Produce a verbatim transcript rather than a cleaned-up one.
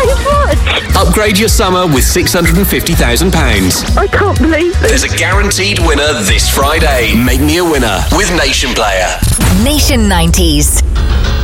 so much. Upgrade your summer with six hundred fifty thousand pounds. I can't believe it. There's a guaranteed winner this Friday. Make me a winner with Nation Player. Nation nineties.